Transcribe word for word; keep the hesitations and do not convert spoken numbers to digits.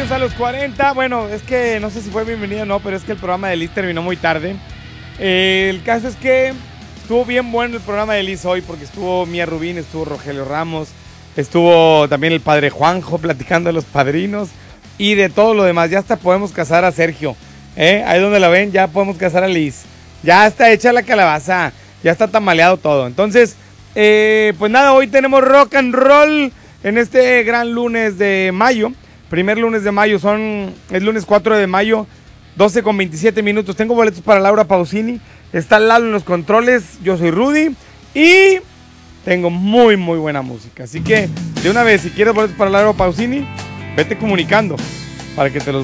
Bienvenidos a los cuarenta. Bueno, es que no sé si fue bienvenido o no, pero es que el programa de Liz terminó muy tarde. Eh, el caso es que estuvo bien bueno el programa de Liz hoy porque estuvo Mía Rubín, estuvo Rogelio Ramos, estuvo también el padre Juanjo platicando de los padrinos y de todo lo demás. Ya hasta podemos casar a Sergio. ¿eh? Ahí donde la ven, ya podemos casar a Liz. Ya está hecha la calabaza, ya está tamaleado todo. Entonces, eh, pues nada, hoy tenemos rock and roll en este gran lunes de mayo. Primer lunes de mayo, son es lunes cuatro de mayo, doce con veintisiete minutos. Tengo boletos para Laura Pausini. Está Lalo en los controles. Yo soy Rudy. Y tengo muy, muy buena música. Así que, de una vez, si quieres boletos para Laura Pausini, vete comunicando para que te los